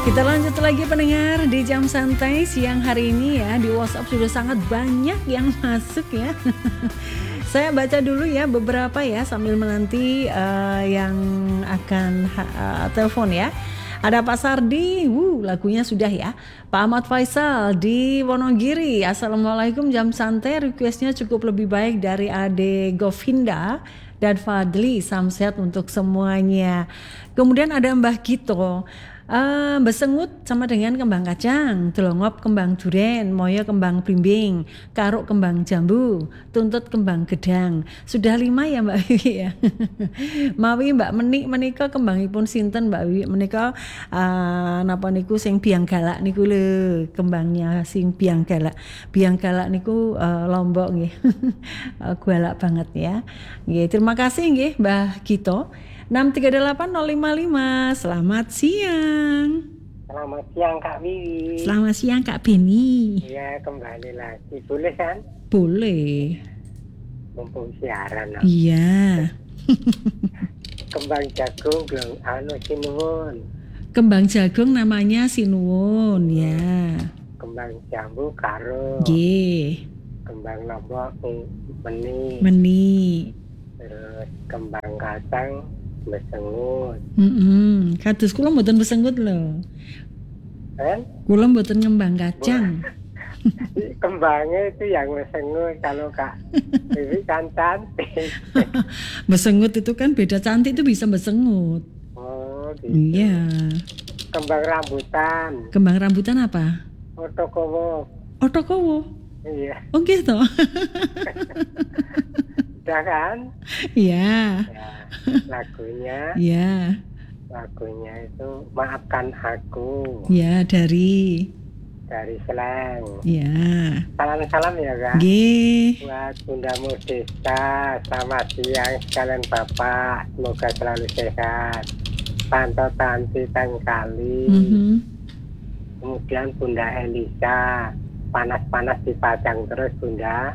Kita lanjut lagi pendengar di jam santai siang hari ini ya. Di WhatsApp sudah sangat banyak yang masuk ya. Saya baca dulu ya beberapa ya sambil menanti yang akan telepon ya. Ada Pak Sardi, lagunya sudah ya. Pak Ahmad Faisal di Wonogiri, Assalamualaikum jam santai, requestnya cukup lebih baik dari Ade Govinda dan Fadli, samset untuk semuanya. Kemudian ada Mbah Gito, besengut sama dengan kembang kacang, telongop kembang duren, moyo kembang blimbing, karuk kembang jambu, tuntut kembang gedang. Sudah 5 ya Mbak Wiwi ya. Mawi Mbak menika kembangipun sinten Mbak Wiwi menika napa niku sing biang galak niku lho, kembangnya sing biang galak. Biang galak niku Lombok nggih. Galak banget ya. Nggih, terima kasih nggih Mbah Gito. 6380555. Selamat siang. Selamat siang Kak Wiwi. Selamat siang Kak Beni. Ya, kembali lagi. Boleh kan? Boleh. Mumpung siaran. Iya. Kembang jagung belum sinuwun. Kembang jagung namanya sinuwun ya. Kembang jambu karo. Nggih. Kembang lombok meni. Meni. Terus kembang kacang besengut. Kados kula mboten besengut lho. Kan? Kula mboten ngembang kacang. Kembangnya itu yang besengut. Kalau Kak Wiwi kan cantik. Besengut itu kan beda, cantik itu bisa besengut. Oh gitu. Iya. Kembang rambutan. Kembang rambutan apa? Otokowo. Otokowo. Iya. Oh gitu. Udah kan? Iya. Ya, lagunya. Iya. Lagunya itu Maafkan Aku. Ya, dari Slang. Ya. Salam-salam ya Kak. Nggih. Buat Bunda Modesta. Selamat siang sekalian Bapak. Semoga selalu sehat. Tante Tanti Tangkali. Kemudian Bunda Elisa. Panas-panas dipajang terus Bunda.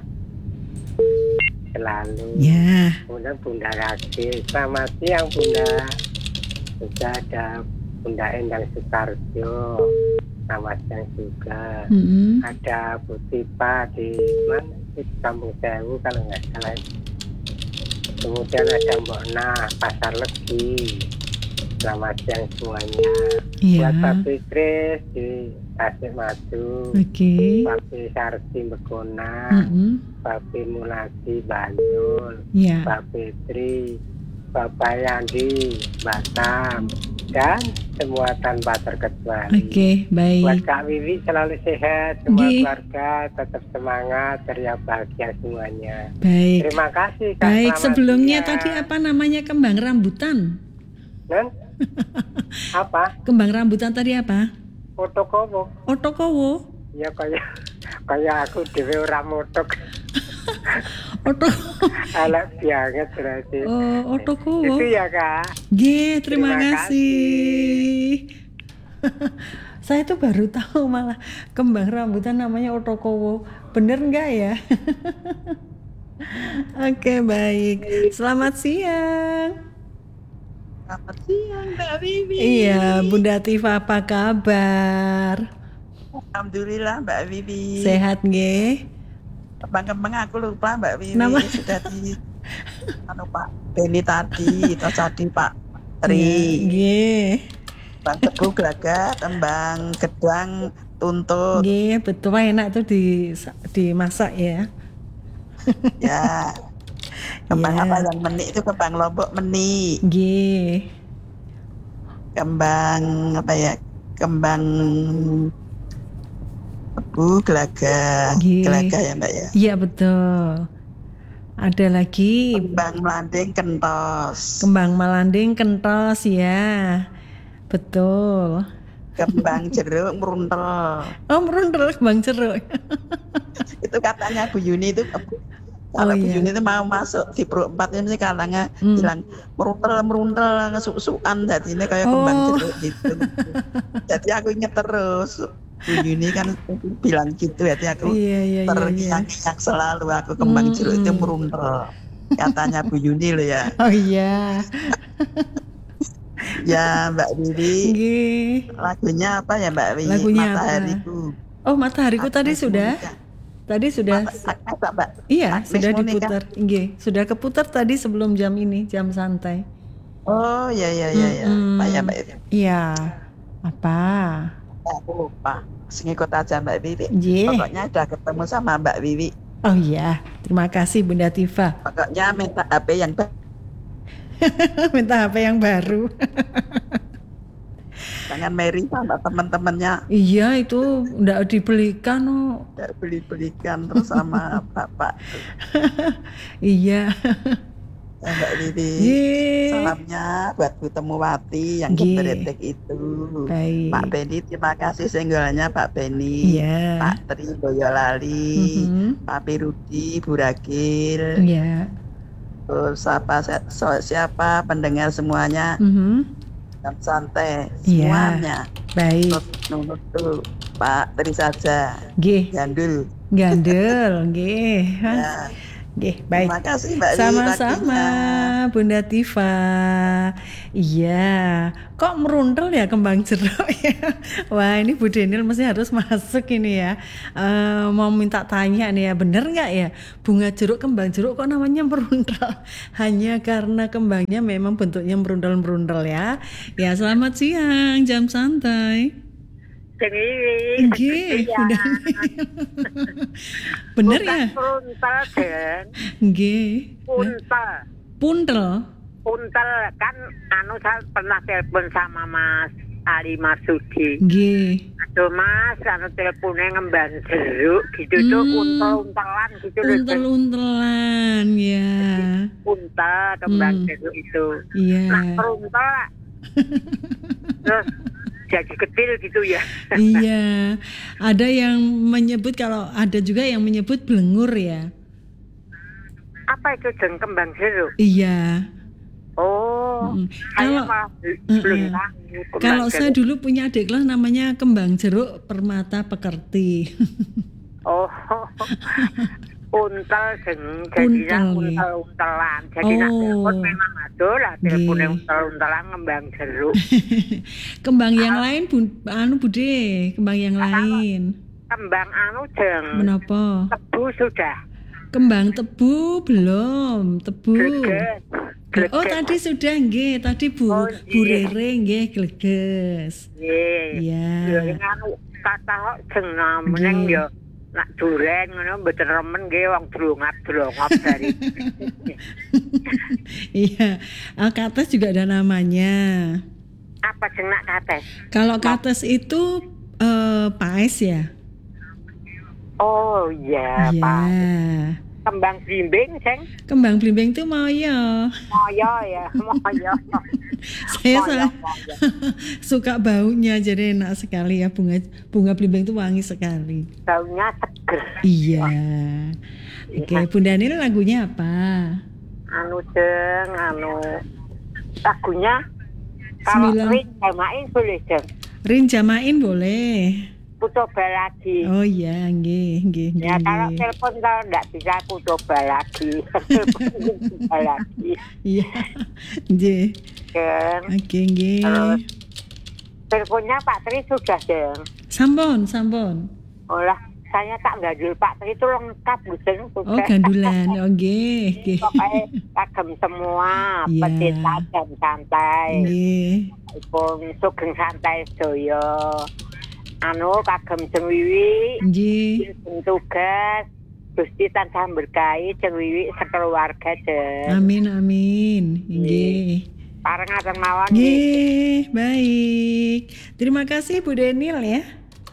Selalu. Ya. Kemudian Bunda Ragi. Selamat siang Bunda. Juga ada Bunda Endang Sutarjo. Selamat siang juga. Ada Bu Tipa di mana? Di Kampung Sewu kalau nggak salah. Kemudian ada Mbok Nah Pasar Legi. Selamat siang semuanya. Iya. Buat Pak Fikris di Tasik Madu. Oke. Pak Sarti Bekona. Pak Mulati Bantul. Iya. Pak Fitri, Bapak Yandi, Batam, dan semua tanpa terkecuali. Oke, baik. Buat Kak Wiwi selalu sehat, semua Nggih. keluarga tetap semangat, ceria bahagia semuanya. Baik. Terima kasih Kak. Baik, Selamat sebelumnya siang. tadi apa namanya kembang rambutan? Non? Apa? Kembang rambutan tadi apa? Otokowo. Otokowo. Ya kayak aku dhewe ora motok. Elek banget berarti. Oh, Otokowo. Itu ya Kak. Nggih, terima Terima kasih. Saya tuh baru tahu malah kembang rambutan namanya Otokowo. Bener nggak ya? Oke, baik. Selamat siang. Selamat siang Mbak Wiwi. Iya, Bunda Tifa apa kabar? Alhamdulillah Mbak Wiwi. Sehat nggih? Kembang-kembang aku lupa Mbak Wiwi. Nama? Sudah di Pak Beni tadi, terus tadi Pak Tri. Nggih. Kembang tebu gelagat, kembang gedang, tuntut. Nggih, betul enak tuh dimasak ya. Ya. Kembang Ya. apa yang meni itu kembang lombok meni. Nggih. Kembang apa ya? Kembang tebu gelagat. Nggih. Gelagat ya Mbak ya. Iya betul. Ada lagi Kembang melanding kentos. kembang melanding kentos ya. Betul. Kembang jeruk meruntel. Oh, merundel kembang jeruk. Itu katanya Bu Yuni itu kalau Bu iya. Yuni itu mau masuk di Pro 4 ini katanya bilang meruntel ngesuk-sukan jadi ini kayak kembang Oh. jeruk gitu. Jadi aku inget terus Bu Yuni kan bilang gitu, jadi aku Iya. terngiang-ngiang selalu aku kembang jeruk itu meruntel. Katanya Bu Yuni loh ya. Oh iya. Ya Mbak Wiwi. Nggih. Lagunya apa ya Mbak Wiwi? Lagunya Matahariku. apa? Oh, Matahariku tadi sudah. Tadi sudah. Mbak. Iya, Agnes sudah Monica. diputar. Nggih, sudah keputar tadi sebelum jam ini, jam santai. Oh ya. Pak ya Mbak Wiwi. Iya. Apa? Aku lupa. Ngikut aja Mbak Wiwi. Nggih. Pokoknya udah ketemu sama Mbak Wiwi. Oh iya, terima kasih Bunda Tifa. Pokoknya minta HP yang Minta HP yang baru. Jangan Mary sama teman-temannya. Iya, itu enggak dibelikan. Oh. Tidak belikan terus sama bapak. Iya. Mbak Wiwi. Salamnya buat Bu Temuwati yang keberetik itu. Baik. Pak Beni, terima kasih senggolnya Pak Beni. Iya. Pak Tri Boyolali, Pak Pirudi, Bu Ragil. Iya. Terus siapa pendengar semuanya. Dan santai semuanya. Baik. Terus tuh Pak Tri saja. Nggih. Gandul. Nggih. Ya. Nggih, baik. Terima kasih Mbak Wiwi. Sama-sama Bunda Tifa. Iya, kok meruntel ya kembang jeruk ya. Wah, ini Bu Denil mesti harus masuk ini ya. Mau minta tanya nih ya, bener nggak ya bunga jeruk, kembang jeruk kok namanya meruntel? Hanya karena kembangnya memang bentuknya meruntel-meruntel ya. Ya, selamat siang, jam santai. Nggih, udah. Bener ya? Puntel, Den. Nggih. Puntel kan saya pernah telepon sama Mas Ali Marsudi. Nggih. Aduh Mas, teleponnya ngembang jeruk gitu tuh, untel-untelan gitu loh. Untel-untelan ya. Untel kembang jeruk itu. Iya. Nah, peruntel. Terus jadi kecil gitu ya. Iya. Ada yang menyebut, kalau ada juga yang menyebut belengur ya. Apa itu kembang jeruk? Iya. Oh, saya malah belum tahu. Kalau saya dulu punya adik kelas namanya kembang jeruk permata pekerti. Oh, untel jadinya untel-untelan. Jadi nak telepon memang ada lah teleponnya untel-untelan kembang jeruk. Kembang yang lain Bude, kembang yang lain. Kembang jeng. Menapa? Tebu sudah. Kembang tebu belum, tebu. Gleges. Oh tadi sudah nggih, tadi Bu Rere nggih gleges. Nggih. Iya. Ya kata kok jeng meneng yo nak duren ngono mboten remen nggih wong drongap dari. Iya. Kates juga ada namanya. Apa jeng nak kates? Kalau kates itu paes ya? Oh iya, Pak. Kembang blimbing, Ceng. Kembang blimbing itu moyo. Moyo ya, moyo. Saya suka baunya, jadi enak sekali ya, bunga blimbing itu wangi sekali. Baunya seger. Iya. Oke, Bunda ini lagunya apa? Lagunya kalau Rin Jamain boleh, Ceng. Rin Jamain boleh. Coba lagi. Oh iya, nggih. Ya kalau telepon kalau enggak bisa aku coba lagi. Coba lagi. Iya. Nggih. Oke, nggih. Teleponnya Pak Tri sudah, Jeng. Sampun. Olah, saya tak gandul Pak Tri itu lengkap, Jeng. Oh, gandulan. Oh, nggih. Pokoknya kagem semua, pecinta dan santai. Nggih. Pun sugeng santai sedaya. Kagem Jeng Wiwi. Nggih. Tugas Gusti tansah berkahi Jeng Wiwi sekeluarga, Jeng. Amin. Nggih. Parengaken mawon. Nggih, baik. Terima kasih Bu Denil ya.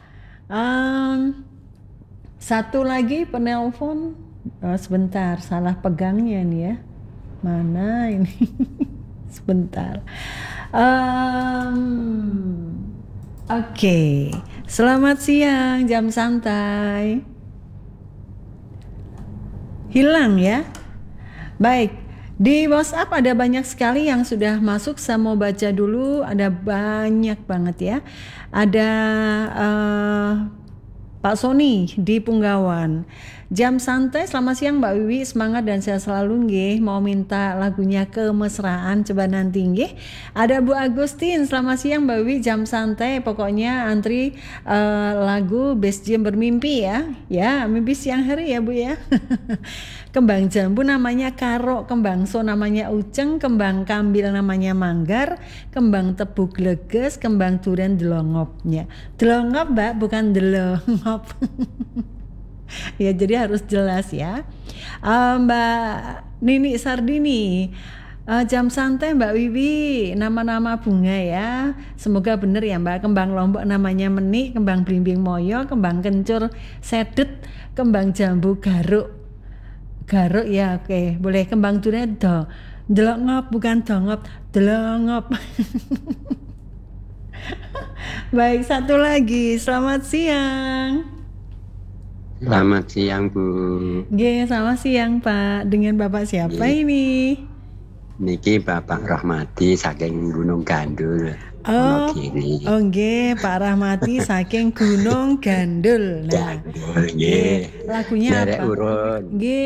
Satu lagi penelpon. Sebentar, salah pegangnya nih ya. Mana ini? Sebentar. Oke. Selamat siang, jam santai. Hilang ya? Baik. Di WhatsApp ada banyak sekali yang sudah masuk. Saya mau baca dulu. Ada banyak banget ya. Ada Pak Sony di Punggawan. Jam santai, selamat siang Mbak Wiwi, semangat dan sehat selalu nggih. Mau minta lagunya Kemesraan, coba nanti nggih. Ada Bu Agustin, selamat siang Mbak Wiwi, jam santai pokoknya antri lagu Best Jam Bermimpi ya. Ya, mimpi siang hari ya Bu ya. Kembang jambu namanya Karo, kembang so namanya Uceng, kembang kambil namanya Manggar, kembang tebu gleges, kembang durian delongopnya. Delongop Mbak, bukan delongop. Ya jadi harus jelas ya. Mbak Nini Sardini, jam santai Mbak Wiwi, nama-nama bunga ya. Semoga benar ya Mbak. Kembang Lombok namanya Meni, kembang Blimbing Moyo, kembang Kencur Sedet, kembang jambu Garuk. Garuk ya, oke. Boleh. Kembang durian delongop, bukan dongop, delongop. Baik, satu lagi. Selamat siang. Selamat siang Bu. Selamat siang Pak. Dengan Bapak siapa ini? Niki Bapak Rahmati saking Gunung Gandul. Oh, Pak Rahmati saking Gunung Gandul. Nah, lagunya Derek apa? Urun.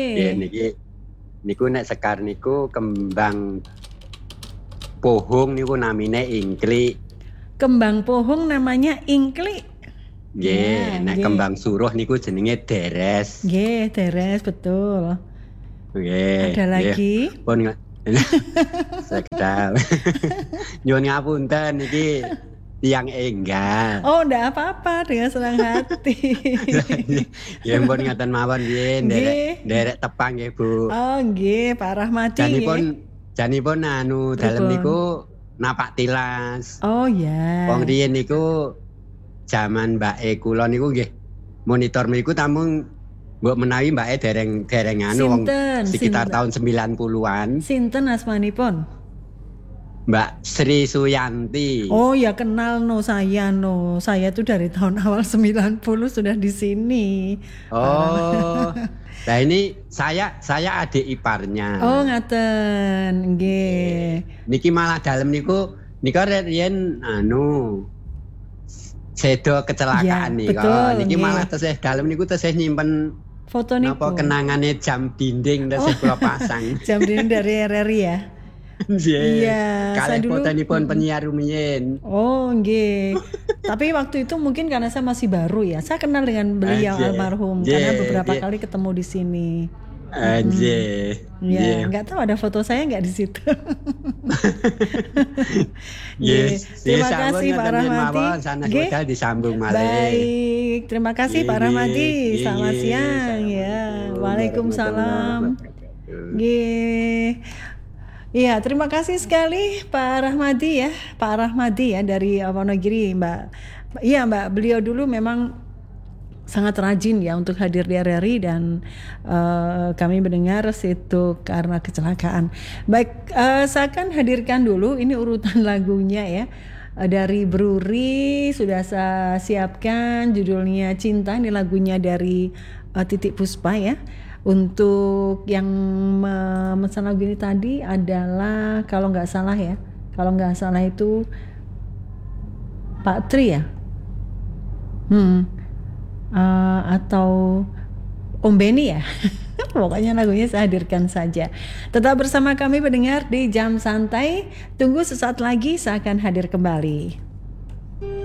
Niku nek sekar niku kembang pohong niku namine ingklik. Kembang pohong namanya ingklik. Nek kembang suruh niku jenenge deres. Deres betul. Ada lagi? Pun sekedar. Nyuwun ngapunten iki tiyang enggal. Oh, ndak apa-apa, dengan senang hati. Ya ampun ngaten mawon nggih, nderek tepang nggih Bu. Oh nggih, Pak Rahmati nggih. Janipun anu dalem niku napak tilas. Oh ya. Wong riyen niku jaman mbake kula niku nggih monitor niku tamung mbok menawi mbake dereng anu wong sekitar tahun 90-an. Sinten asmanipun? Mbak Sri Suyanti. Oh ya kenal saya tuh dari tahun awal 90 sudah di sini. Oh. Nah ini saya adik iparnya. Oh ngaten nggih. Niki malah dalem niku riyen anu sedo kecelakaan nih. Betul, niki malah tesih dalem niku tesih nyimpen foto niku. Napa kenangane jam dinding tesih kula pasang. Jam dinding dari RRI ya. Iya. Kalih fotonipun penyiar rumiyin. Oh, nggih. Tapi waktu itu mungkin karena saya masih baru ya. Saya kenal dengan beliau almarhum karena beberapa kali ketemu di sini. Ya, nggak tahu ada foto saya nggak di situ. Terima kasih Pak Rahmati. Disambung malih. Baik, terima kasih Pak Rahmati. Selamat siang ya. Waalaikumsalam. Iya, terima kasih sekali Pak Rahmadi ya. Pak Rahmadi ya dari Wonogiri, Mbak. Iya, Mbak, beliau dulu memang sangat rajin ya untuk hadir di RRI dan kami mendengar situ karena kecelakaan. Baik, saya akan hadirkan dulu ini urutan lagunya ya. Dari Bruri sudah saya siapkan judulnya Cinta, ini lagunya dari Titik Puspa ya. Untuk yang memesan lagu ini tadi adalah kalau nggak salah itu Pak Tri ya. Atau Om Beni ya. Pokoknya lagunya saya hadirkan saja. Tetap bersama kami pendengar di Jam Santai. Tunggu sesaat lagi saya akan hadir kembali.